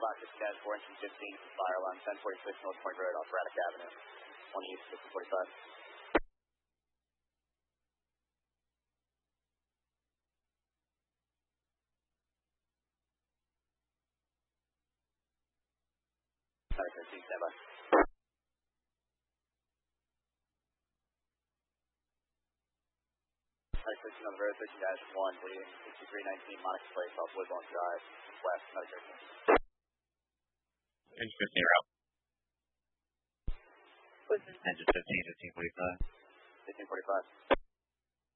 Box 6-4 engine 15, fire alarm 1046 North Point Road off Braddock Avenue, 1 East 645. Stand by. 13 on the road, 13-1, bleeding, 6319 Monica Place off Woodlawn Drive, west, Medic 13. Engine 15 route. Engine 15, 1545. 1545.